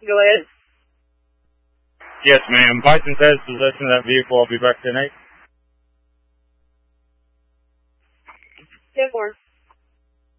Go ahead. Yes, ma'am. Bison says possession of that vehicle. I'll be back tonight. 10 more.